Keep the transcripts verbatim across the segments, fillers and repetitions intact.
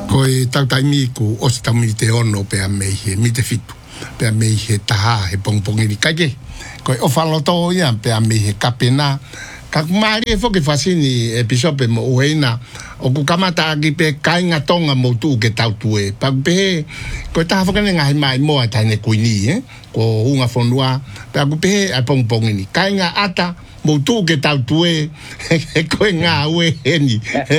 Koe tau taimi ku o se taumi te ono pe a mei he mi te fitu. Pe a mei he taha he pongpongi ni kake. Koe o whaloto ia pe a mei he kapena. Ka kumari e whoki whasini e pisope mo uheina. O ku kamata aki pe kainga tonga mo tu ke tau tue. Pa pe koe taha whakane ngahi mai moa taine kuini, eh? Ko hunga whonua. Pa ku pe a pongpongi ni. Kainga ata mo tu ke tau tue. Koe ngā ue heni.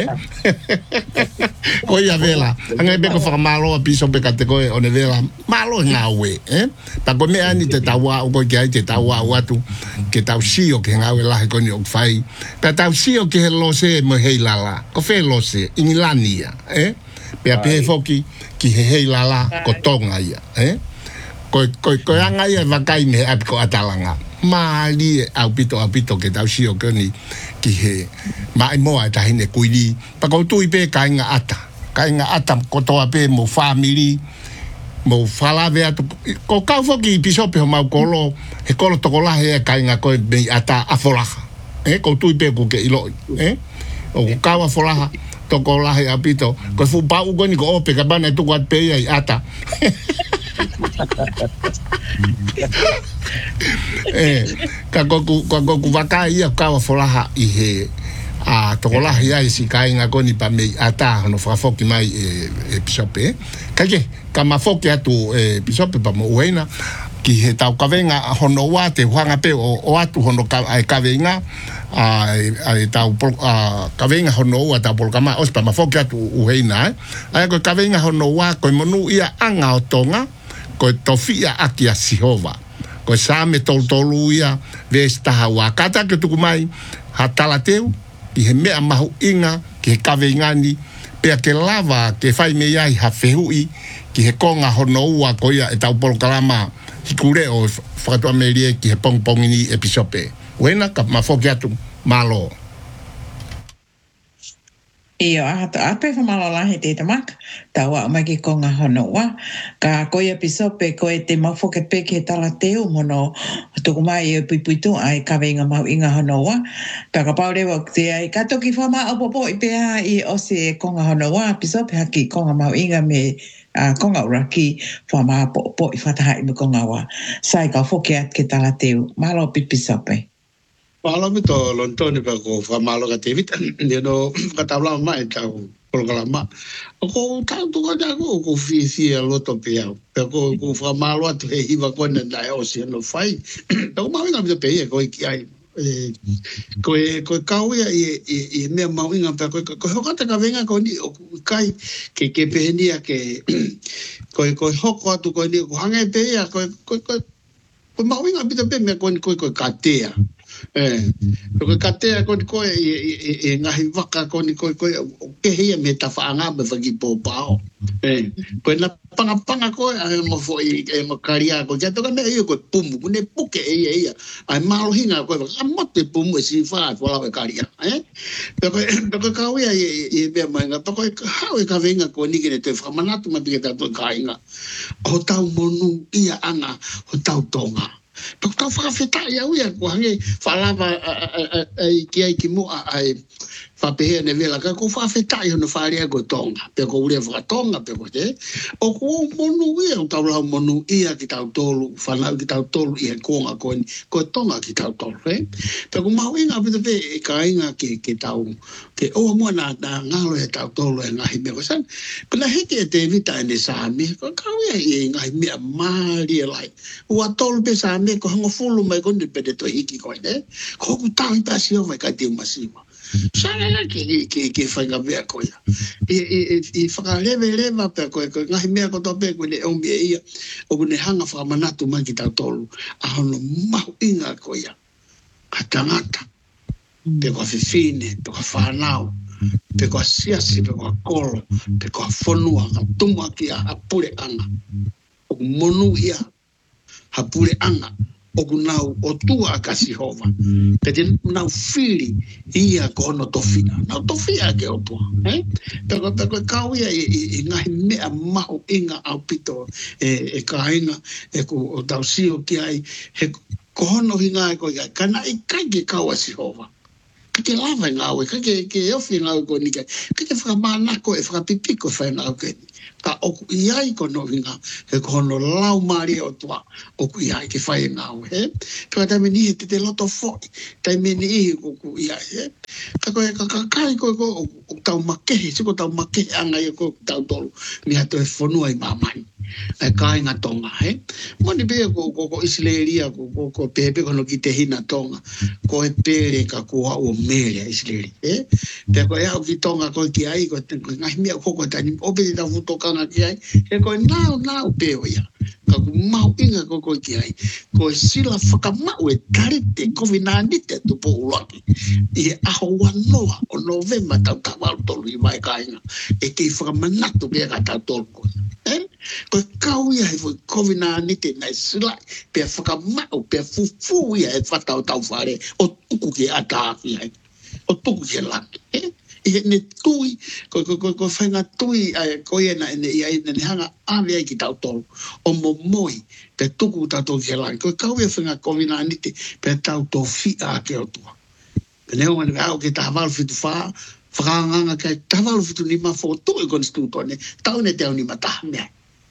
Koe ia vela. Anga e beko whakamalo a pisope ka te koe o ne vela. Malo ngā ue, eh? Pa koe mea ni te tau au koe ki ai te tau au atu. Ke tau sio ke ngā ue lahi koni o whai. Pa tau sio ke he lose mo hei lala. Ko whai lose, ingi lania, eh? Pea pehe foki ki he hei lala ko tonga ia, eh? Koe, koe, koe anga ia wakai me api ko atalanga. Maali e au pito au pito ke tau sio koni ki he mai moa e tahine kuini. Pa kou tui pe ka inga ata. Ka inga ata kotoa pe mo family, mo whalawe atu. Ko kau foki i pisope ho mau kolo, he kolo toko lahe e ka inga koe mei ata afolaha. Eh, kou tui pe ku ke iloi. Eh? O kau afolaha toko lahe au pito. Koe fu pau koni ko ope ka bana e tuku at pe ia i ata. eh ka goku ka goku waka ia ka wa folaha i he a tokola ia i si kai nga koni pa me ata no fa foki mai e episope ka ke ka ma foki atu episope pa mo uena ki he tau ka venga hono wa te hanga pe o, o atu hono ka ai ka venga a ai tau a ka venga hono wa ta por kama os pa ma foki atu uena ai ko ka venga hono wa ko monu ia anga o tonga ko tofia aki a Sihova. Ko same tol tolu ia vesta hawa kata ke tuku mai hatala teu i he mea mahu inga ki he kawe ngani pea ke lava ke whai me iai ha whehui ki he konga hono ua ko ia e tau polo kalama hikure o whakatua merie ki he pongpongini episope. Wena ka mafoki atu malo. Iyo, ahata ape whamalalahi te tamaka, tawa mai ki konga honoa, ka koe episope koe te mafoke peke tala teo mono, tuku mai e puipuitu ai ka venga mau inga honoa, ka ka paurewa te ai ka toki whama apopo i pea i ose konga honoa, episope haki konga mau inga me uh, konga uraki whama apopo i whatahai me konga wa, sai ka foke at ke tala teo, malo pipisope. Malo mi to lontoni pa ko fa malo ka te vita ni no ka tabla mai ka ko ka ma ko ta tu ka ko ko fi fi lo to pe pe ko ko fa malo atu he iba ko na dai o si no fai to ma nga mi pe ko ki ai ko ko ka u e e me ma nga pe ko ko ho ka ta venga ko ni kai ke ke pe ni ke ko ko ho ko tu ko ni ko hanga pe ya ko ko ko ma nga bi pe me ko ko ko ka te eh ko katea ko ko e ngahi waka ko ni ko ko ke he me ta faanga me fagi popao eh ko na panga panga ko mo fo e mo karia ko ja to ka me ko pum ne puke e e ai malo hinga ko amote pum si fa fa la karia eh pero pero ka we e be manga to ko ha we ka venga ko ni ke te fa manatu ma bi ka to ka inga o tau monu ia anga o tau tonga. Pero tau whakawheta ia uia ko hange whalava ai ki ai ki mua ai whapehea ne vela ka ko whakawheta ia no wharea ko tonga pe ko urea whakatonga pe ko te o ko monu ia o tau lau monu ia ki tau tolu whanau ki tau tolu ia konga ko ni ko tonga ki tau tolu eh? Pe ko mau inga pita pe e ka inga ki, ki tau ke o mua na, na ngalo e tau tolu e ngahi mea ko san ko na heke e te vita e ne sami ko kau ia e ngahi mea maari e lai ua tolu pe sami ko hango fulu mai ko ni pede to hiki ko ne ko ku tau i pasi o vai ka te umasima Sanga ke ke ke whainga mea ko ia. I i i whakalewe lewa pe ko ko ngahi mea ko to pe ko ne o mea ia o ne hanga whakamanatu mai ki tau tolu a hono mahu inga ko ia. Ka tangata. Pe ko whiwhine, pe ko whanau, pe ko siasi, pe ko kolo, pe ko whanua, ka tumua ki a hapure anga. O monu ia hapure anga. O nau o tua ka Sihova. Pe te nau whiri ia ko no tofina. Nau tofia ke o tua. Eh? Peko peko kau ia i ngahi mea mahu inga au pito e, e ka inga e ko o tau sio ki ai he kohono hinga e ko ia. Kana i kai ke kau a Sihova. ka ke lava ngā oe, ka ke ke ofi ngā oe ko ni kai, ka ke whakamānako e whakapipiko whai ngā oe ka oku iai ko no vinga he kono lau mari o tua oku iai ke whai ngā oe, he? Ka taime ni he te te loto foi, taime ni ihi oku iai, he? Ka koe ka kakai koe ko o tau makehe, siko tau makehe anga i ko tau tolu, mi hato e whanua i mamai. E kai ngā tonga, he? Moni pēa ko, ko, ko Isileria, ko, ko, ko pepe kono ki te hina tonga, ko e pere ka kua o mere Isileria, he? Pea ko e au ki tonga ko ki ai, ko ngai mea koko tani, ope te tau futokanga ki ai, he ko e nao nao peo ia, ka ku mau inga ko ko ki ai, ko e sila whakamau e tarite, kovi nā nite tu po ulaki, i e aho wanoa o Novemba tau tau tolu i mai kainga, e kei whakamanatu pēa ka tau tolu ko, he? Ko kau ia he foi kovina nite nai sila pe whakamau pe fufu ia e whatau tau whare o tuku ke ataki ai o tuku ke laki e ne tui ko ko ko ko whainga tui ko ia na ne ia ne hanga ave ai ki tau tolu o mo moi pe tuku tau ke laki ko kau ia whainga kovina nite pe tau to fia ke o tua pe neo ane au ke tawalu fitu wha whakanganga kai tawalu fitu ni ma fotu e konstituto ne tau ne teo ni ma tahamea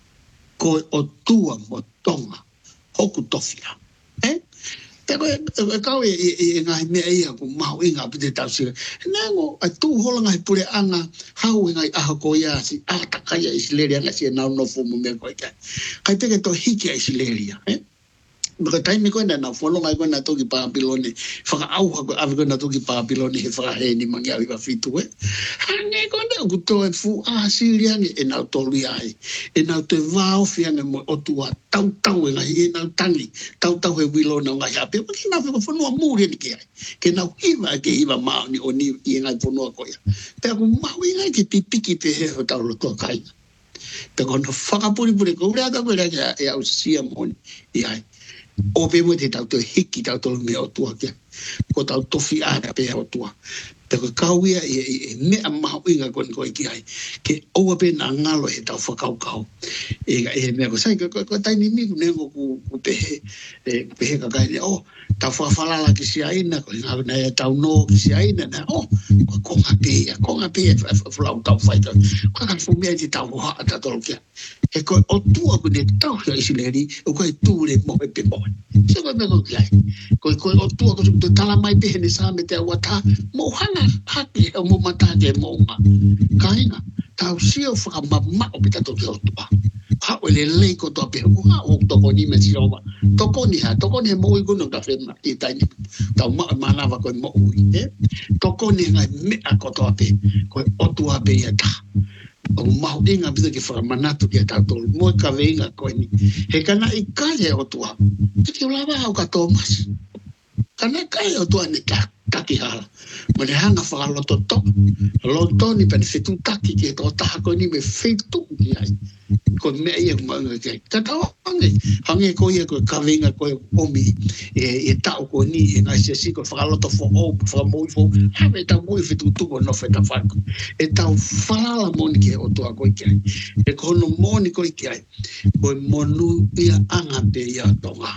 ko o tua mo tonga hoku tofia eh te ko e kau e e ngai mea ia ko mau inga pite tau sira nengo a tu holanga i pure anga hau inga i aha ko ia si ata kaya Isileria nga si nau no fumu me ko ika kai teke to hiki a Isileria eh Maka taimi koe na na whanonga koe na toki Papilone, whaka auha koe awe koe na toki Papilone he whakahe ni mangi awi wa fitu e. Hange koe na ku toe fu a siriange e nau tolu ai. E nau te vāo fiange mo otua tau tau e ngai e nau tangi, tau tau he wilo na ngai hape. Maki nau whika whanua mūre ni ke ai. Ke nau hiwa ke hiwa maa ni o ni i ngai whanua koe. Pea ku mau i ngai ke pipiki pe he ho tau lotua kainga. Pea kono whakapuripuri koe rea ka koe rea e au sia moni i ai. O pe mo te tau te hiki tau tolu mea o tua kia. Ko tau tofi āra pēa o tua. Te ko kauia e mea maho inga koni koe ki ai. Ke oua pe nā ngalo he tau whakau kau. E e mea ko sai, ko taini miku nengo ku pehe, pehe ka kaine, o, tau whawhalala ki si aina, ko ngā na e tau no ki si aina, na, o, ko konga pēa, konga pēa, whalau tau whaita. Ko ka fumea ti tau hoa ta tolu kia. E koe o tua ko ne tau hea Isileri, o koe tūre mo e pe moe. Se koe me koe ki ai. Koe koe o tua ko te tala mai pehe ne sa me te awata, mo hanga hake o mo matake mo ma. Kainga, tau sio whakamama o pita toki o tua. Hao ele lei ko toa pehe, ko hao toko ni me si owa. Toko ni ha, toko ni he mo ui kuno ka whenma, i taini. Tau maa manawa koe mo ui, eh? Toko ni ngai mea ko toa pehe, koe o tua pehe ta. O mahu inga pita ke whakamanatu ki a tātolu. Moe ka veinga koe ni. He kana i kaya o tua. Kiki o lawa au ka Thomas. Kana kaya o tua ni ka taki hala. Ma le hanga whakaloto to. Loto ni pene whetu taki ki e tō taha koe ni me whetu ki ai. Koe mea ia kumaunga ki ai. Ka tau hange. Hange koe ia koe ka veinga koe omi. E tau koe ni e ngai se si koe whakaloto fo o. Whakamoi fo. Hawe tau moi whetu tuko no wheta whako. E tau whalala moni ki ai o toa koe ki ai. E kono moni koe ki ai. Koe monu ia anga pe ia tonga.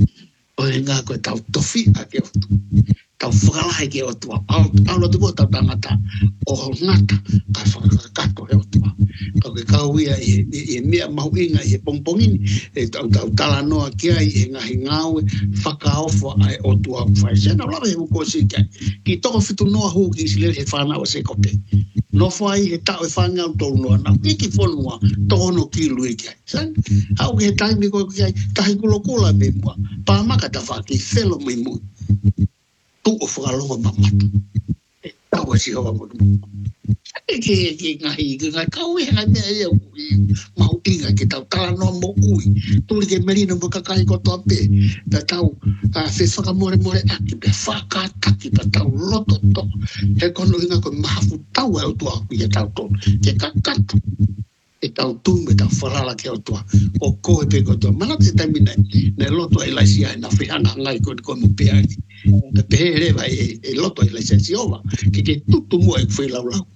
O e ngā koe tau tofi a ke o tu. Tau whakalai ke o tua. Au lo tuko tau tangata o ngata ka whakakato he o tua. Kau ke kau ia e mea mahu inga i e pongpongini. E tau tau tala noa ki ai e ngahi ngāue whakaofo ai o tua kwhai. Sena lawa he uko si ki ai. Ki toko fitu noa huu ki Isileri he whanau se kope. No whai he tau e whangau tolu noa nau. Iki whanua tono ki lui ki ai. San, au ke he taimi koe ki ai. Tahi kulo kula me mua. Pāmaka ta whaki whelo mai mui. Tu o whakalonga mamatu. E tau a si hawa motu. E ke e ke ngahi, ke ngai kau e ngai mea ea ui. Mau inga ke tau tala noa mo ui. Tuli ke merino mo kakai kotoa pe. Ta tau whe whakamore more aki. Pe whakataki pa tau loto to. He kono inga koe mahafu tau e o tua kui e tau tonu. Ke kakatu. E tau tume tau whalala ke o tua. O koe pe kotoa. Mana te taimi nei. Ne loto e laisi ai na whihanga ngai koe koe mo pe ai. Te pehe rewa e loto e laisi si owa. Ke ke tutu mua e kwhi lau lau.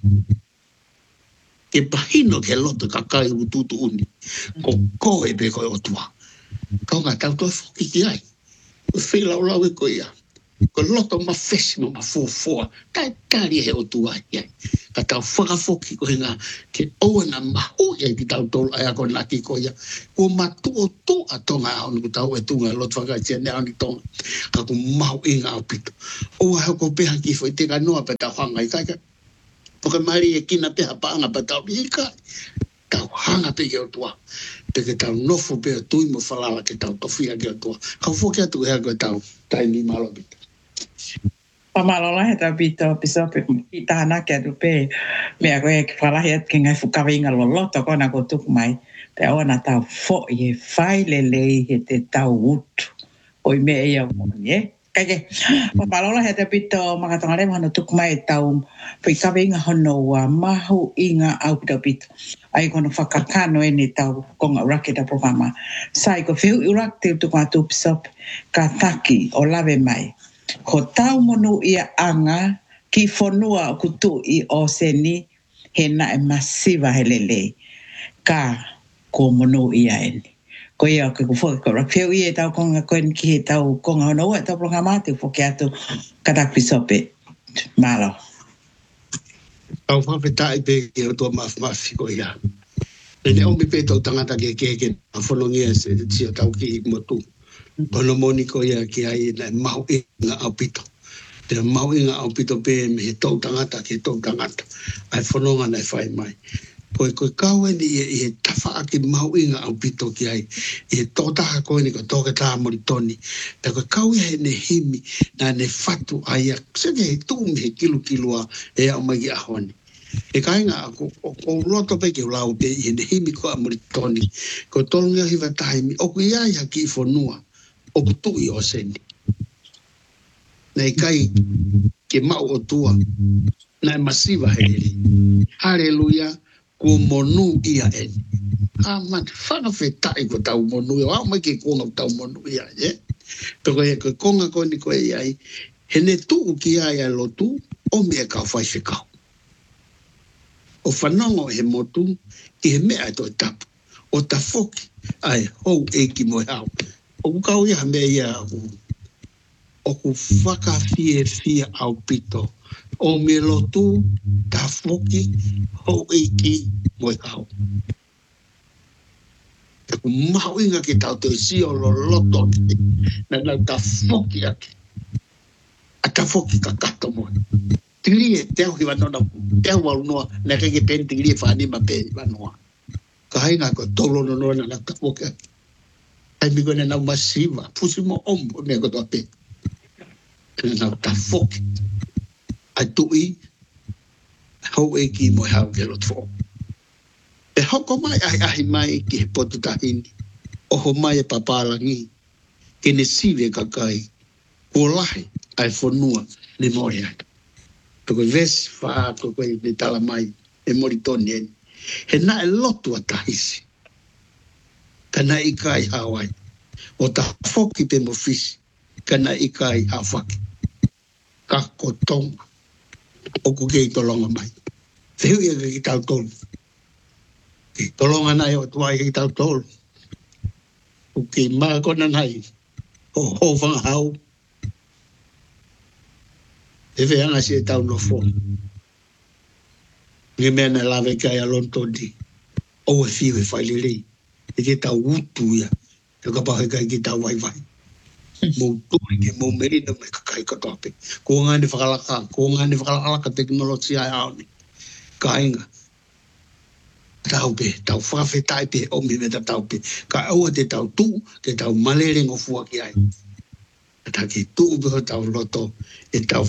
Ke pahino ke loto kakai u tutu uni. Ko koe pe koe o tua. Kau ngā tau toi whoki ki ai. Kwhi lau lau e koe ia. ko loto ma fesi ma fo fo ta tari he o tua ia ka tau whakafoki ko hinga ke oana mahu ia ki tau tolu ai ako naki ko ia ko matu o tu a tonga au ni tau e tunga lot whakaitia ne au ni tonga ka ku mahu inga au pito o a ko peha ki fo i te kanoa pe tau hanga i kaika poka mari e kina peha paanga pe tau i kai tau hanga pe ke o tua pe ke tau nofo pe o tui mo whalala ke tau tofia ke o tua ka foki atu hea ko tau tai ni malo pito Pamalola he tau pito piso pe i tāna ke atu pe mea koe ke whalahi at ke ngai whukawenga loloto kona ko tuku mai pe awana tau fo i he whai lelei he te tau utu o i mea ia umoni e kake pamalola he tau pito makatonga rema hano tuku mai tau whikawenga hono wa mahu inga au pito pito ai kono whakakano e ni tau konga urake ta programa sai ko whiu urak te tuku atu piso ka taki o lawe mai ko tau monu ia anga ki fonua o kutu i o seni he na e masiva he lele ka ko monu ia eni ko ia ke ko fo ko rapeu ia tau konga ko ki he tau konga no e tau programa te fo ke atu kata pisope malo au fa peta i pe ke to maf maf ko ia e le o mi pe to tangata ke ke ke a folongia se ti tau ki motu kono moniko ia ki ai na mau inga au pito. Te mau inga au pito pe me he tau tangata ke tau tangata. Ai whanonga nei whai mai. Koe koe kaue ni e he tawha aki mau inga au pito ki ai. I he tōtaha koe ni ko tōke tā mori toni. Te koe kaue he ne himi na ne whatu ai a seke he tūmi he kilu kilua e au mai ki ahoni. E kainga ako o roto pe ke lau pe i he ne himi ko a mori toni. Ko tolunga hiwa tahimi o ku iai haki i whanua. O kutui o seni. Nei kai ke mau o tua. Nei masiva heiri. Haleluia. Ko monu ia eni. Ah man, whana whetai ko tau monu ia. Wao mai ke konga tau monu ia. Peko e koe konga koe ni koe iai. He ne tuu ki ai a lotu. O mea kau whai whekau. O whanongo he motu. I he mea to tapu. O ta foki. Ai hou e ki moe hau. O kau ia mea ia o ku whakawhie fia au pito. O me lotu ta foki hou eiki moe kau. E ku mahu inga ki tau te si o lo loto na nau ta foki ake. A ta foki ka kato moe. Tiri e teo ki wanona, teo warunoa, na keke pen tiri e whanima pe wanoa. Ka hainga ko tolo no noa na nau ta foki ake. Ai mi kone nau masiva, pusi mo ombo mea koto ape. Kone nau ta foki. Ai tui, hau e ki mo hau ke loto. E hoko mai ai ahi mai ki he potu tahini. Oho mai e papalangi. Ke ne sive kakai. Ko lahi ai whanua ne mori ai. Toko vesi wha koko i ne tala mai e mori toni eni. He na e lotu a tahisi. Kana i kai hawai. O ta foki pe mo fisi. Kana i kai hawaki. Kako tonga. O ku kei tolonga mai. Tehu ia ki tau tolu. Ki tolonga nai o tuai ki tau tolu. O ki maa kona nai. O ho whanga hau. E veanga si e tau no fo. Nge mea na lawe kai a lontoni. O e fiu e whailirei. E ke tau utu ia. Te kapahe kai ki tau vai vai. Mou tui ke mou merina me kakai katoape. Ko ngani whakalaka. Ko ngani whakalaka teknologia e aoni. Ka inga. Tau pe. Tau whawhetai pe. Omi me ta tau pe. Ka aua te tau tu. Te tau malere ngofua ki ai. Ta ki tu upe ho tau loto. E tau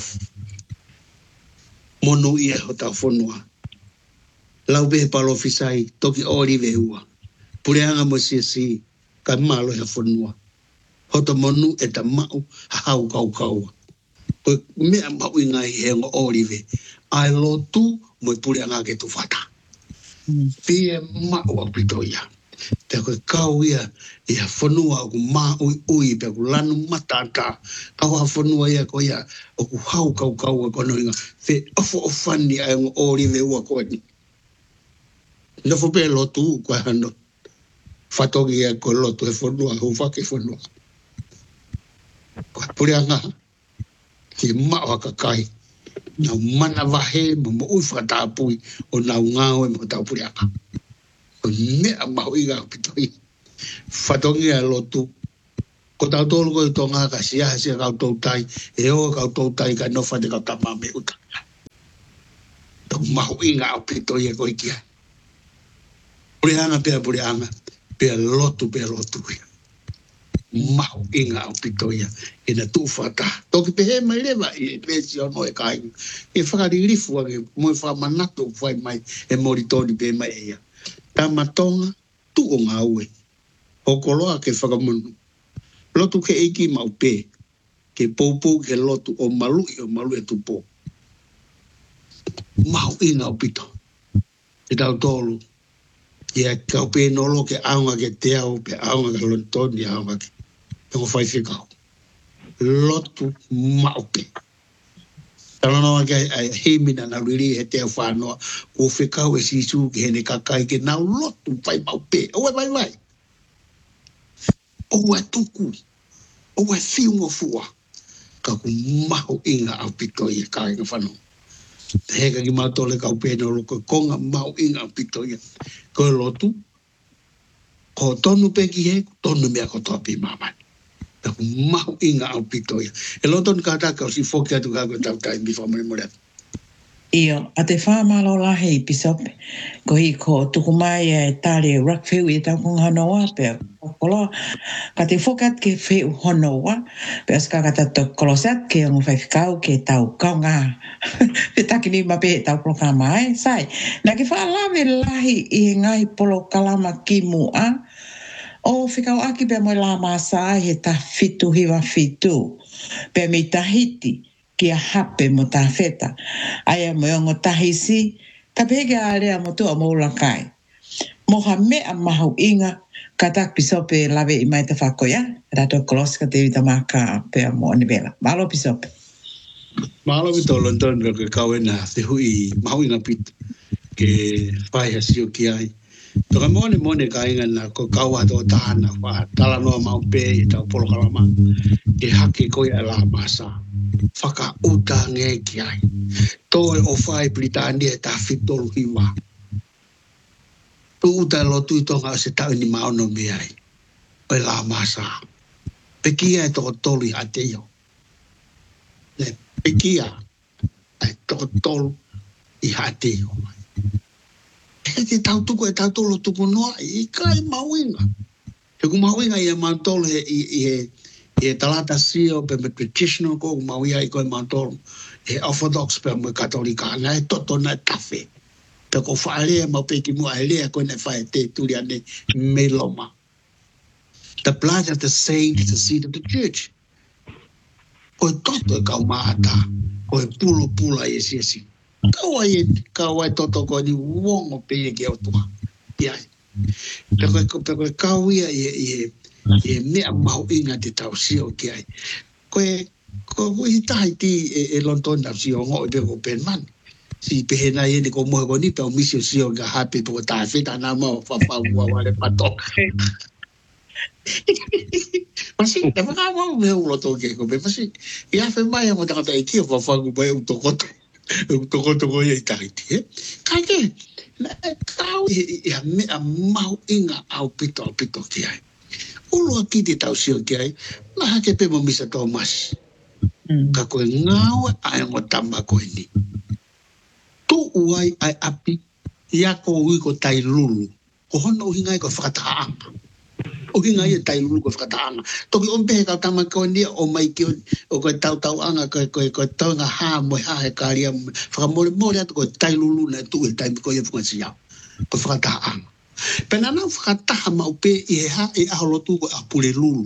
monu ia ho tau whanua. Lau pe he palo fisai. Toki ori ve ua. Pureanga mo si si, ka malo e whanua. Hoto monu e ta mau, hau kau kaua. Koe mea mau i ngai he ngo orive. Ai lotu, mo i pureanga ke tu whata. Pie mau a pito ia. Te koe kau ia, ia whanua o ku maa ui ui, pe ku lanu matata. Kau ha whanua ia ko ia, o ku hau kau kaua kono inga. Fe ofo o whani ai ngo orive ua koe ni. Nofo pe lotu, koe hano. Whatoki e ko loto e whanua, ho whake whanua. Koe pureanga, ke maa ka kai na mana vahe mo mo ui whakatapui o na ngao e mo tapuri aka. O mea mahu i ngā pitoi. Whatongi a lotu. Ko tau tolu ko i tonga ka siaha sia kau tau tai. E o kau tau tai ka nofa te kau tama me uta. Tau mahu i ngā pitoi e koi kia. Puri anga pia puri anga. Pia lotu pia lotu kia. Mahu i ngā pitoi e na tu whata. Toki pe he mai lewa i e pesi o no e kai. E whakaririfu ake mo e whamanatu whai mai e moritoni pe mai e ia. Tamatonga tu o ngā ue. O koloa ke whakamunu. Lotu ke eiki mau pē. Ke poupou ke lotu o malu i o malu e tupo. Mau i ngā pito. E tau tolu. Ia kau pē nolo ke aunga ke te au pe aunga ke lontoni aunga ke. E ko whai whikau. Lotu mau pē. Tala noa ke he mina na riri he te whanoa. Ko whikau e sisu ke hene kakai ke nau lotu whai mau pē. Oe vai vai. Oe tuku. Oe whiungo fua. Ka ku maho inga au pito i e kai ka whanau. Heka ki mātole kau pēna loko konga maho inga au pito i. Ko lotu. Ko tonu peki he, tonu mea ko toa pi mamani. Ka ku maho inga au pito i. E loton ka taka o si foki atu kako tau tai mi whamare more atu. Io, a te whamalo lahe i pisope. Ko hi ko tukumai e tare rakwhiu i tau kong hanoa, pe kolo, ka te whokat ke whiu honoa, pe aska ka tato kolosat ke ongo whaifikau ke tau kaunga. Pe takini ma pe tau polo mai, sai. Na ke whaalawe lahi i ngai polo kalama ki mua, o whikau aki pe mo la masa he ta fitu hiwa fitu, pe mi tahiti, kia hape mo ta feta. Aia mo yongo tahisi, ka pege a rea mo tua mo ulakai. Moha mea mahu inga, ka tak pisope lawe i mai te whakoia, rato kolos ka te wita maka pea mo anibela. Malo pisope. Malo vito London ka ke kawena te hui mahu inga pitu ke whai hasio ki ai. Toka mone mone ka inga na ko kaua to tahana wha tala noa mau pe i tau polo kalama ke hake koi a la masa. Whaka uta nge ki ai. Toi o whai Britania e ta fitolu hiwa. Tu uta lotu i tonga se tau ni maono me ai. Oi la masa. Pekia e toko tolu i hateo. Le pekia e toko tolu i hateo. E te tau tuku e tau tolo tuku noa i kai mauinga. He ku mauinga i e mantolo he i e e talata sio pe me traditional ko mauia i koe mantolo. E orthodox pe me katolika. Nga e toto na tafe. Pe ko whaalea mau pe ki mua e lea koe ne whae te turi ane me loma. The blood of the saints is the seed of the church. Koe toto e kau maata. Koe pulo pula i e siesi. Kaua e, kaua e toto koe ni wongo pe e ke otua. Ia. Pe koe, pe koe kau ia i e, e mea mau inga te tau sio ki ai. Koe, koe i tahi ti e, e lonton tau sio ngoi pe ko pen man. Si pe he na e ni ko moe ko ni pe o misio sio ka hape po ta feta na mau whapau ua wale patok. Masi, te whakawau me ulo tō ke ko pe. Masi, i awhi mai a mo takata e kia whawhangu mai u tokoto. Toko toko ia i tahiti, eh? Kai ke, kau i a mea mau inga au pito au pito ki ai. Ulua ki te tau sio ki ai, na hake pe mo misa tō masi. Ka koe ngaua ai ngo tamba koe ni. Tu uai ai api, ia ko ui ko tai lulu. Ko hono uhinga i ko whakataanga. Uhinga i tai lulu ko whakataanga. Toki ompehe kau tama koe ni o mai ki o koe tau tau anga koe koe koe tau ngā hā moe hā he kāria. Whakamore more atu koe tai lulu na tu e tai koe e whukasi au. Koe whakataanga. Pena nau whakataha mau pe i he hā e aho lotu koe apure lulu.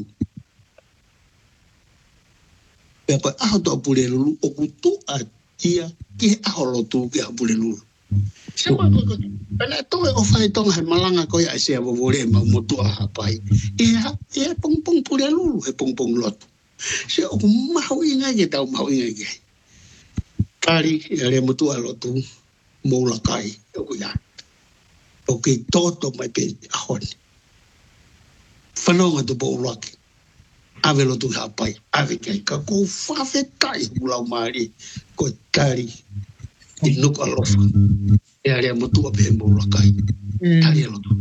Pena koe aho to apure lulu o kutu a tia ki he aho lotu ki apure lulu. Se koe koe koe, pena toe o whai tonga he malanga koe a sea wawore e mau motua hapai. E he pong pong pure lulu, he pong pong lotu. Se o ku mahu inga ke tau mahu inga ke. Kari, e rea motua lotu, moula kai, e ku ia. O ke toto mai pe ahoni. Whanonga tu po uruaki. ave lotu hapai, ave kai ka ko whawhetai ulau maari, ko tari, i nuka lofa, e area motua pe mora kai, tari e lotu.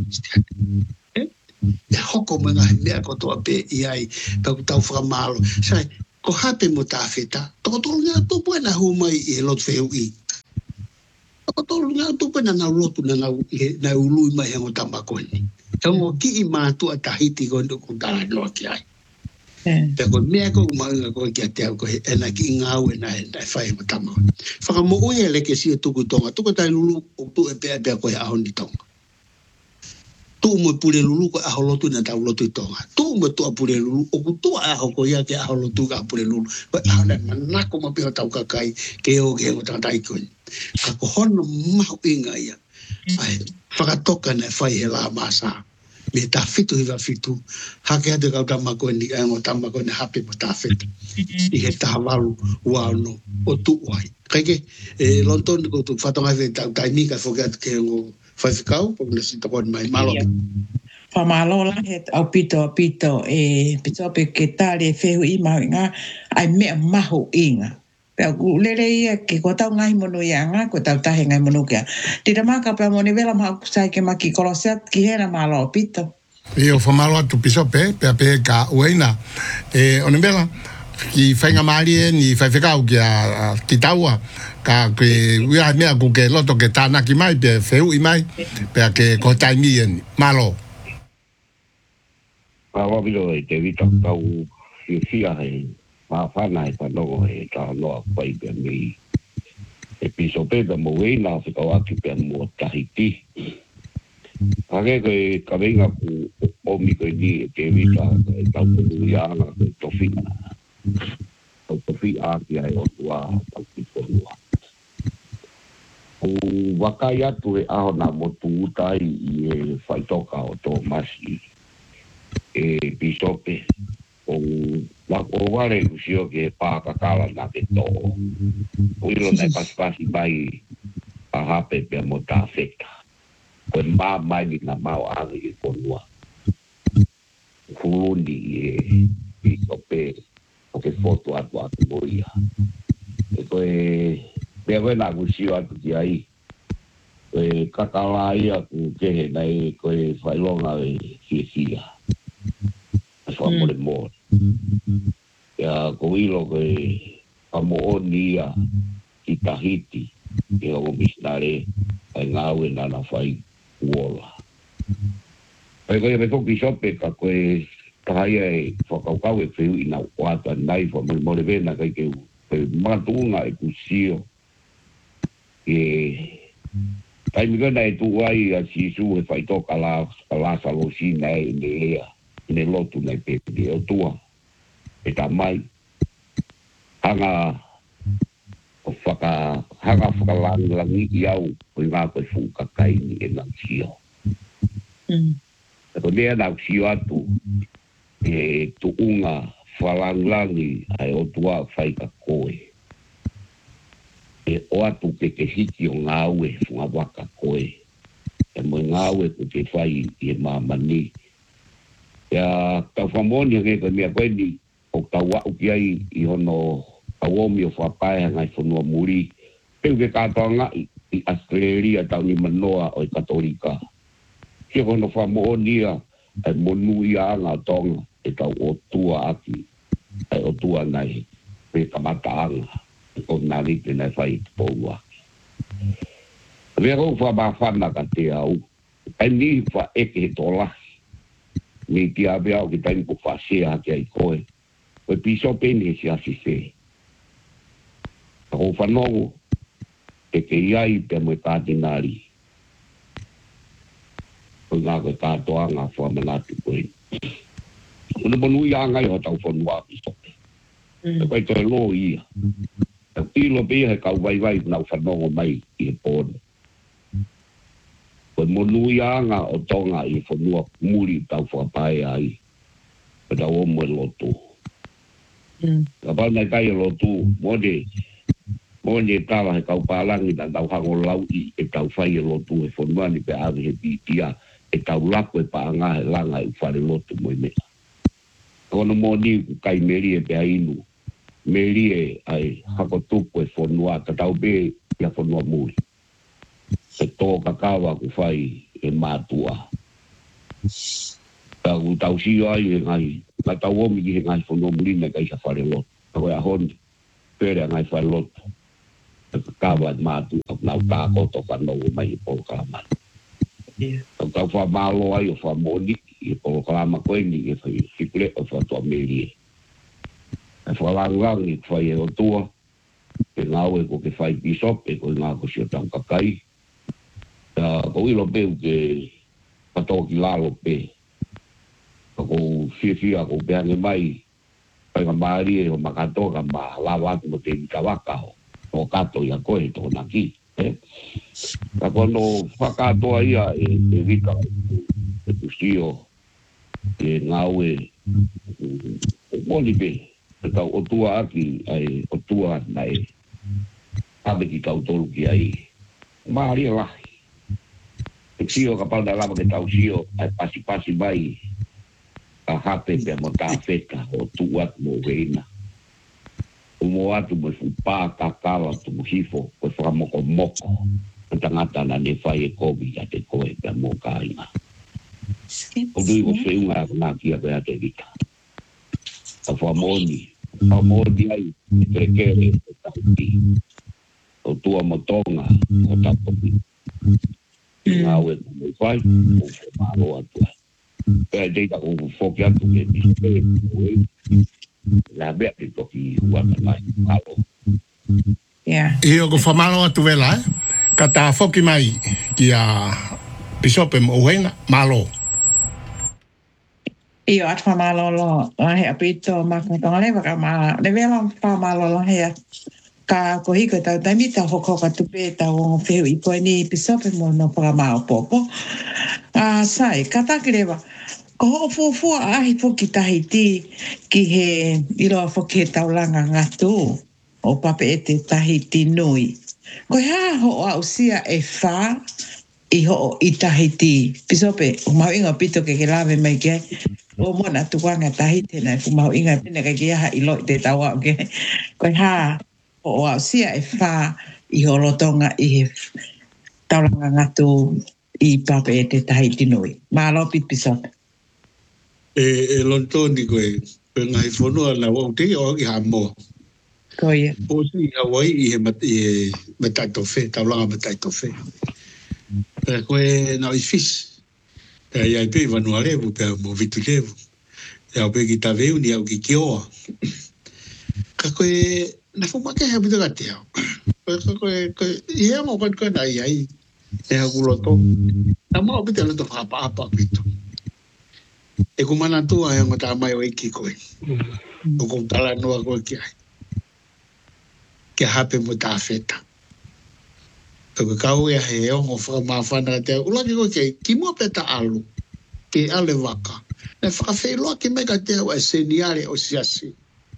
E hoko mga mea ko toa pe i ai, ka tau whakamalo, sai, ko hape mo ta wheta, toko tolu ngā tupu e na humai i he lotu wheu i. Toko tolu ngā tupu e na nau lotu na nau ului mai he mo tamakoni. He mo ki i mātua tahiti ko ndo kutara noa ki ai. Pe ko mea ko umaunga ko ki a te au ko he ena ki ngau e na e na e whai mo tamakoni. Whaka mo ui e leke si e tuku tonga, tuku tai lulu o tu e pea pea ko he ahoni tonga. Tu mo pule lulu ko aho lotu na tau lotu i tonga. Tu mo tua pule lulu, o ku tua aho ko ia ke aho lotu ka pule lulu. Ko aho na manako ma piho tau kakai, ke o ke o tangai koni. Ka ko hono mahu inga ia. Ai, whakatoka na whai he la masa. Me ta fitu hiwa fitu. Hake ate kau tamako ni, e mo tamako ni hape mo ta fitu. I he taha walu wano o tu wai. Kaike, e lontoni ko tu whatongai ve tau taimika whoke atu ke ngo whaifikau, po na sita koni mai malo. Whamalo la he au pito a pito e pito pe ke tare whehu i mahu inga ai mea mahu inga. Pea ku lere ia ke ko tau ngai monu ia ngā, ko tau tahe ngai monu kia. Tira maka pea moni vela mahu kusai ke maki koloseat ki hera malo a pito. E o whamalo atu pisope, pea pe ka ueina. E one vela, ki whainga maari e ni whaiwhekau ki a ki taua, ka ke uia mea ku ke loto ke tānaki mai, pe wheu i mai, pea ke ko taimi e ni, malo. Pawa bilo e te vita kau i fia hei, ma whana e whanongo he tā noa whai pia mi. E piso pepe mo weina whikau aki pia mo tahiti. Hake koe kawinga ku omi koe ni e te vita e tau kunu ianga koe tofina. Tau tofi aki ai o tua tau ki konua. O wakai atu e aho na motu utai i e whaitoka o tō masi. E pisope o wako ware usio ke pākakala na te tō. O ilo nei pasipasi mai a hape pia mo tā wheta. Koe mā mai ni na mau agi i konua. Huluni e pisope o ke foto atu atu moria. E koe mea koe nā kusio atu ki ai. Koe kakala ia ku kehe nei koe whailonga e fia Aswa mole mole. Ya ko ilo koe amooni ia ki Tahiti e o misnare ai ngawe nana whai uola. Koe koe me toki sope ka koe tahaya e whakaukau e whiu ina wata nai wha mole mole vena kai ke koe matunga e kusio e taimi kona e tu ai a sisu e whaitoka la la salosina e ne ea ne lotu nei pepe o tua e ta mai hanga o whaka hanga whakalangi langi i au o i ngā koe whukakaini e nang sio. E ko nea nang sio atu e tu unga whalangi ai o tua whaika koe. E o atu ke ke hiki o ngā ue whunga waka koe. E mo ngā ue ku te whai i e mamani. Ya tau whamoni nge koe mea koe ni o tau wau ki ai i hono awomi o whapae ngai whanua muri. Peu ke kātoanga i Australia tau ni manoa o i Katolika. Kia hono whamoni a e monu i anga tonga e tau o tua aki. E o tua nei pe kamata anga. O nā rite nei whai pōua. Mea kou whamawhana ka te au. E ni wha eke he tō lahi. Me ki a bea o ki taimi ko whasea hake ai koe. Koe piso pene si asi se. Ako whanongo, e ke iai pe mo e kātinari. Koe ngā koe kātoa ngā whamanatu koe. Una monu i angai ho tau whanua piso pe. E koe koe lo ia. E pilo pia he kau vai vai nau whanongo mai i he pōne. Koe monu i anga o tonga i whanua muri tau whapae ai. Koe tau omo e lotu. Ka pau nei kai e lotu, mone, mone tala he kau pālangi na tau hango lau i e tau whai e lotu he whanua ni pe awe he pitia e tau lako e paanga he langa i whare lotu mo i mea. kono moni kai meri e pe inu meri e ai hako tupu e fonua tatau be ia fonua muri se tō kakawa ku fai e mātua tau tau sio ai e ngai la tau omi ki he ngai fonua muri me kai sa whare lot tau e ahon pere ngai whare lot kakawa e mātua nau tā koto whanau mai e polo kalama tau tau wha malo ai o wha moni e polo kalama koe ni e whai whikule o wha tua meri e e whalangang e whai e o tua e ngau e ko ke whai bishop e ko ngā ko sio tau kakai ko ilo peu ke patoki lalo pe ko fia ko beange mai pai ka maari e o makatoka ma lawatu mo te mikawaka o kato ia koe to naki ka kono whakatoa ia e rika e kusio e ngau e moni pe e tau o tua aki ai o tua na e hape ki tau tolu ki ai maari e lahi e sio ka palda lama ke tau sio ai pasi pasi mai a hape pe mo ta feta o tua mo reina o mo atu mo fupa kakala tu mo hifo ko fra moko moko tangata na ne fai e kobi ya te koe pe mo kaina o dui o feunga na kia pe ate vika a famoni a moni ai trekere o tua motonga o tapopi ngau e mo fai o malo atua e deita o foki atu ke ni la bea te toki huata mai malo Yeah. I o ko whamalo atu vela, eh? Ka tā whoki mai ki a Bisope mo uhenga, malo. I o at whamalo lo, lahe apito makatonga lewa ka maa, le vela whamalo lahe ka ko hiko tau taimita hoko ka tupe tau o whiu i koe ni Bisope mo no paramao popo. A sai, ka taki lewa, ko ho fuafua ahi whoki tahiti ki he iloa whoki he taulanga ngatu o pape e te tahiti nui. Ko hea ho o ausia e wha i ho i tahiti. Bisope, o mau inga pito ke ke lawe mai ke o mona tukwanga tahiti na ku mau inga pina ke ke aha i loi te tawa ke. Ko hea ho o ausia e wha i ho lotonga i he taulanga ngatu i pape e te tahiti nui. Malo pit Bisope. E, e lontoni koe, pe ngai whanua na wau te o ki hamo. Ko ia. O si Hawaii i he mat, i, matai tofe, taulanga matai tofe. Pe koe na i fis. Pe iai pe vanua levu, pe mo vitu levu. E au pe ki ta veu ni au ki kioa. Ka koe, na fumake hea pito ka te au. Ka koe, koe, i hea mo koe koe na iai. E ha kuloto. Na mao pito loto whapa-apa pito. E kumana tua e ngota mai o iki koe. O kum tala noa koe ki ai. Ke hape mo ta feta. Toko kau e he ongo whakamawhana te ulaki koe ke ki mua peta alu. Ke ale waka. Ne whakawhailoa ki meka te au e seniare o siasi.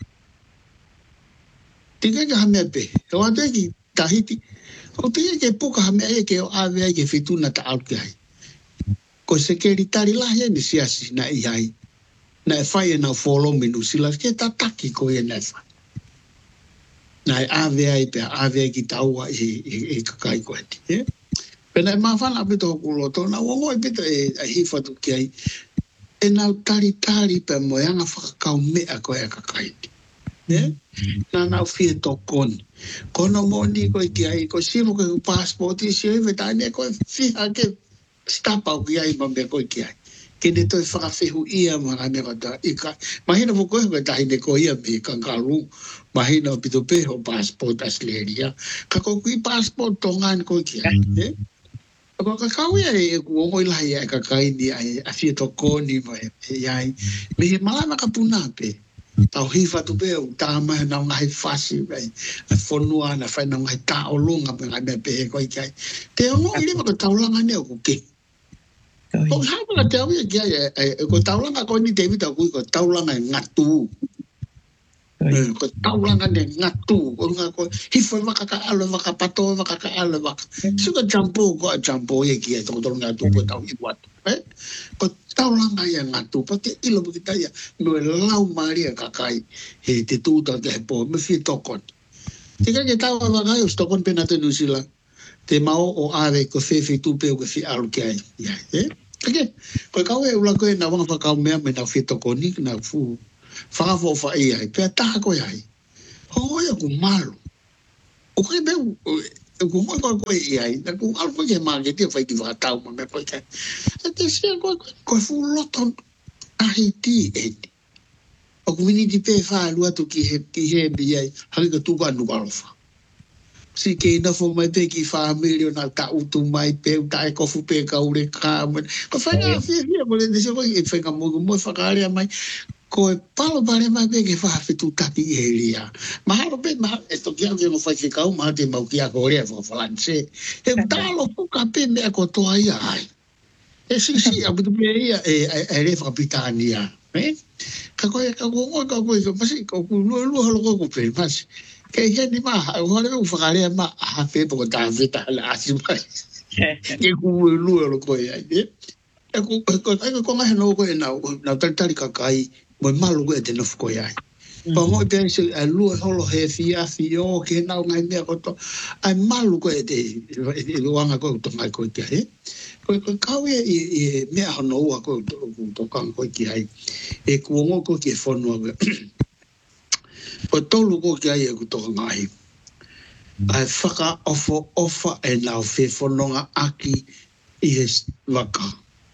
Tika ka hamea pe. E wante ki tahiti. O tika ke puka hamea e ke o awea ke whituna ta alu ki ai. Ko se ke ritari lahi ni siasi na i hai. Na e whai e nau wholo minu sila ke ta taki ko e nei whai. Na e awea i pia awea ki taua i, i, i kakai ko heti. Eh? Pena e mawhana apito kuloto, na wongo e pito e, e hifatu ki ai. E nau tari tari pia moyanga whakakau mea ko e kakai. Eh? Na nau fie tokoni. Kono moni ko i ki ai, ko simo ko i passporti, si oi vetane ko e fiha ke stapa o ki ai ma mea ko i ki ai. Ke ne toi whakawhihu ia ma rame kata ika. Mahina mo koe koe tahi ne ko ia me kankaru. Mahina o pito peho passport asleria. Ka ko kui passport tongan ko ki ai. Eh? Ko ka kau ia e ku ongo ilahi ai ka kaini ai a fie tokoni ma e ai. Me he malama ka puna pe. Tau hifa tu pe o tama na ngai fasi ai. A fonua na fai na ngai ta o lunga pe ngai me pe ko ki ai. Te ongo ili ma ka taulanga ne o ku ke. Ko hapa na te awia kia e ko taulanga ko ni David a kui ko taulanga e ngatu. Ko taulanga ne ngatu. Ko nga ko hifo waka ka alo waka pato waka ka alo waka. Suka jampo ko a jampo e kia to to ngatu ko tau i watu. Ko tau langa ia ngatu, pa te ilo pa kita ia, no e lau maria kakai, he te tūta te he po, me fie tokon. Te kai ke tau awa ngai o stokon pena te New Zealand, te mao o awe ko whewhi tūpe o ke whi alu ki ai. Ia, eh? Kake, koe kau e ula koe na wanga whakau mea me na fie tokoni, na fu, whakafo wha i ai, pia taha koe ai. Ho ia ku malu. O koe meu, ku moi koe koe i ai, na ku alu koe ke maa ke tia whaiti whakatau ma me koe kai. E te sia koe koe, koe fu loton ahi ti eti. O ku miniti pe wha lua tu ki he, ki he bi ai, haki ka tuka anu alofa. Si ke ina fo mai pe ki wha milio na ta utu mai pe, ta e kofu pe ka ure ka, ko whainga fia fia, mo le nese koe e whainga mogu mo whakarea mai, ko e palo pare mai pe ke whawhitu taki i he lia. Mahalo pe, mahalo, e toki au ke mo whaike kau, maha te mau ki a ko rea whawhalanse. He talo puka pe mea ko toa ia ai. E si si, a putu pe ia, e, e, e re whapitania. Eh? Ka koe, ka koe, ka koe, ka pasi, ka koe, lua lua halo koe ko pe, pasi. Ke he ni maha, o hale u whakarea ma, a pe po ta veta hala asi mai. Ke koe lua halo koe ai, eh? E ko, ko, ko, ko ngahe no koe na, na talitari kakai, mo malu koe te nofu koe ai. Pa ngoi pe se a lua holo he fia fio ke nau ngai mea koto. Ai malu koe te e luanga koe to ngai koe te ai. Koe koe kawe e mea hono ua koe to kang koe ki ai. E kuongo koe ki e whanua koe. Koe tolu koe ki ai e kuto ngai. Ai whaka ofo ofa e nau whe whanonga aki i he waka.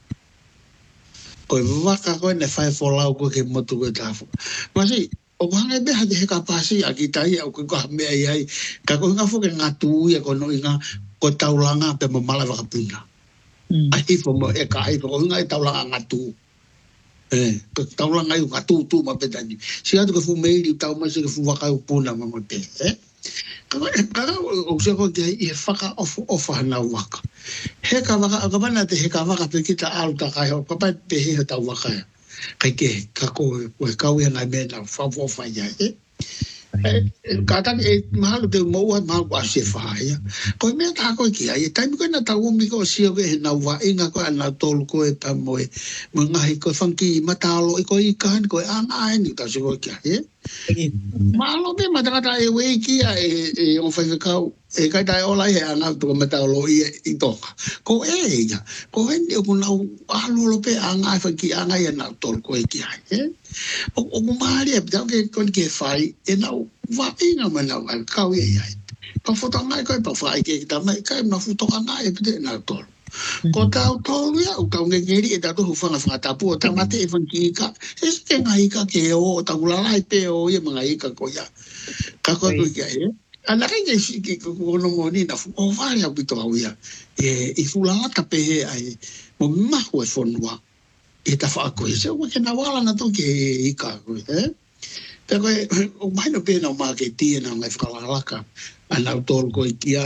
Koe waka koe ne whai wholau koe ke motu koe tāwhu. Masi, o hangai beha te heka pasi a ki tai au koe koha mea i ai. Ka koe ngā whuke ngā tūia koe no i ngā koe taulanga pe mo mala wakapuna. A hifo mo e ka hifo koe ngai taulanga ngā tū. Eh, koe taulanga i ngā tū tū ma petani. Si atu koe fu meiri u tau masi koe fu waka u puna ma mo te. Eh? Kaka o se koe ki i e whaka ofu ofa hana waka. Heka waka, ka wana te heka waka pe kita alu ta kai ho, papai pe he he tau waka ya. Kai ke, ka koe, koe kau ia ngai mena, whawo whaia, eh? Ka tani e mahalo te maua, mahalo a se whaia. Koe mea tā koe ki ai, e taimi koe na tau umi koe sia koe he nau wa inga koe ana tolu koe pa moe, mo ngahi koe whanki i matalo i koe i kahani koe anga ai ni tau se koe ki ai, eh? Mahalo me matangata e wei ki a e o whaiwe kau, e kai tai ola he anga tuka matalo i i toka. Ko e ia, ko hendi o kunau alolo pe anga e whanki anga i ana tolu koe ki ai, eh? O kumari e pitau ke koni ke whai, e nau wa inga ma nau ai kau e ai. Pa whoto ngai koe pa whai ke kita mai, kai ma whotoka ngai e pite nau tolu. Ko tau tolu ia, u kau ngengeri e tatu hufanga whangatapu o tamate e whanki ika, e se ngai ika ke o, o tau lalai pe o ia mga ika ko ia. Ka koe koe kia e. Ana kai ke ki kono ngoni na o whare au pito au ia. E fulalata pe he ai, mo mahu e whonua. E ta whaako e se, o ke na wala na toke e ika koe, eh? Pe koe, o maino pēna o maa ke tia na ngai whakalalaka, ana utolu koe kia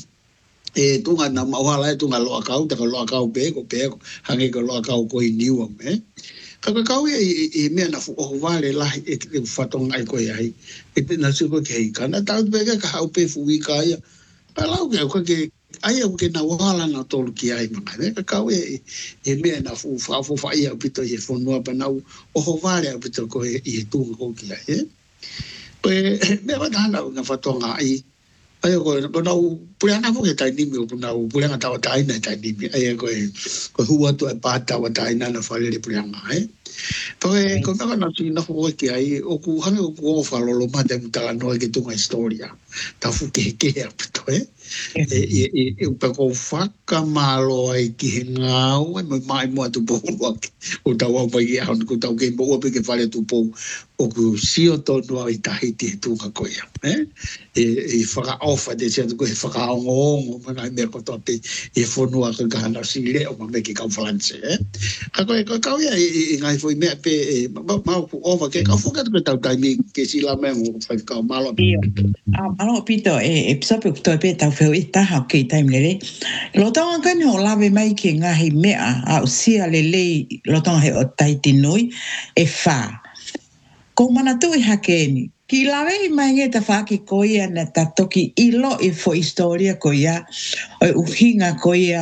e tunga na mawala e tunga loa kau, taka loa kau peko, peko, hange ka loa kau koe niwa me. Kaka kau e, e mea na fu oho wale lahi e te whatonga ai koe ai, e te nasu koe ke hika. Na tau peke ka hau pe fu wika ia, ka lau ke au ke ai au ke na wala na tolu ki ai mga. Ka kau e, e mea na fu whafo whai au pito i e whonua pa nau oho wale au pito koe i e tunga koe ki ai, eh? Koe, mea watahana u nga whatonga ai, ai ko ko nau puleanga fo ke tai nimi o nau puleanga tawa tai na tai nimi ai ko ko hua to e pata wa tai na na fale le puleanga ai to e ko na na si na fo ke ai o ku hanga o ku fa lo lo ma te mutala no ke tu nga historia ta fu ke ke a to e e e e pa ko fa ka malo ai ki ngau e mai mo tu po o ta wa pa ia ko ta ke bo pe ke fale tu po o ku si o to no ai tai ti tu ka ko ia eh e e fa ofa de se ko fa ka ngo mo na me ko to te e fo no ka ka na si le o me ke ka france eh ka ko ka ka ia e ngai foi me pe ma ku ofa ke ka fo ka ta ta mi ke si la me mo fa ka malo a malo pito e e psa pe to pe ta fe ita ha ke time le lo ta ka no la ve mai ke ngai me a si ale le lo ta he o tai tinoi e fa ko mana tu i hakeni ki lawe i mai nge ta whaki koia na ta toki ilo i fo historia koia o uhinga koia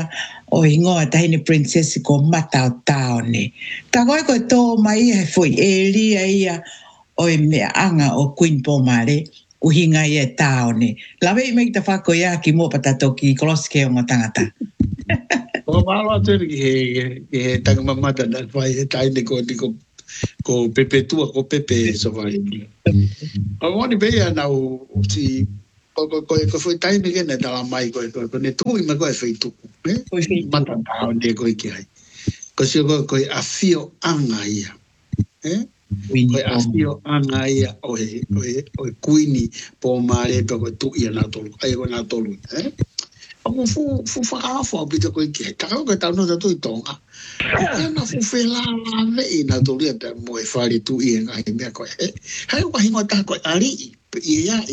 o ingoa tahini princess ko mata o tao ne. Ka koe koe tō mai e fui e lia ia o e mea anga o Queen Pomare u hinga ia tao ne. Lawe i mei ta whako ia ki mō patato ki koloske o ngā tangata. O malo atu ki he he tanga mamata na vai he taine ko ko ko pepe tua ko pepe so vai. O wani be na o si ko ko ko ko foi taine ke na tala mai ko ko ne tu i ma ko e feito. Eh? Mata tao ne ko ki ai. Ko si ko ko afio anga ia. Eh? Ko afio anga ia o he o he o kuini po mare to ko tu ia na tolu. Ai ko na tolu. Eh? Aku fu fu fa fa bito ko ke ta ko ta no to tonga na fu fe la la ve ina to le ta mo e fa ri tu i nga me ko e hai ko hingo ta ko ari ia